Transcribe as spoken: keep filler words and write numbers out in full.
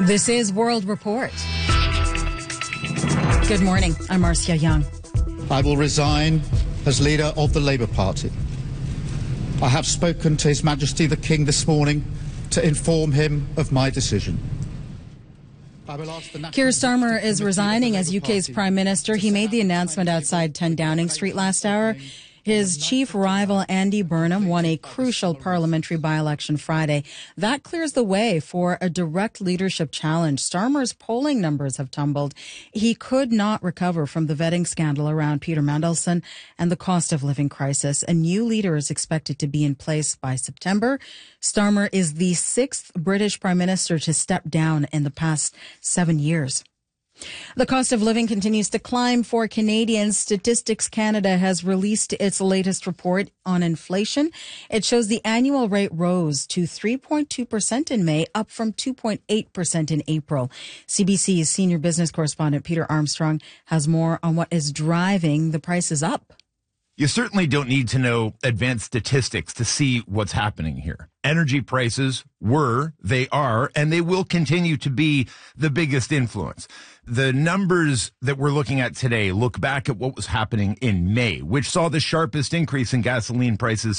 This is World Report. Good morning. I'm Marcia Young. I will resign as leader of the Labour Party. I have spoken to His Majesty the King this morning to inform him of my decision. Keir Starmer is resigning as U K's Prime Minister. He made the announcement outside ten Downing Street last hour. His chief rival, Andy Burnham, won a crucial parliamentary by-election Friday. That clears the way for a direct leadership challenge. Starmer's polling numbers have tumbled. He could not recover from the vetting scandal around Peter Mandelson and the cost of living crisis. A new leader is expected to be in place by September. Starmer is the sixth British Prime Minister to step down in the past seven years. The cost of living continues to climb for Canadians. Statistics Canada has released its latest report on inflation. It shows the annual rate rose to three point two percent in May, up from two point eight percent in April. C B C's senior business correspondent Peter Armstrong has more on what is driving the prices up. You certainly don't need to know advanced statistics to see what's happening here. Energy prices were, they are, and they will continue to be the biggest influence. The numbers that we're looking at today look back at what was happening in May, which saw the sharpest increase in gasoline prices